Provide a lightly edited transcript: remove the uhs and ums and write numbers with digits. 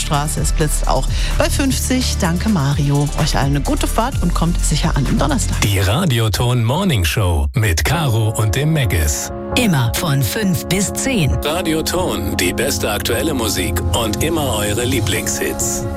Straße. Es blitzt auch bei 50. Danke, Mario. Euch allen eine gute Fahrt und kommt sicher an am Donnerstag. Die Radioton Morning Show mit Caro und dem Meggis. Immer von 5 bis 10. Radioton, die beste aktuelle Musik und immer eure Lieblingshits.